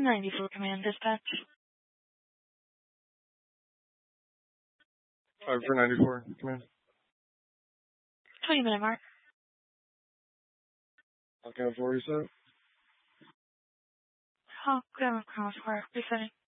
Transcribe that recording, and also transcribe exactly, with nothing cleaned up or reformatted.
ninety-four Command Dispatch. Five for ninety-four Command. twenty minute mark. Okay, four, you said? Oh, grammar cross for resetting.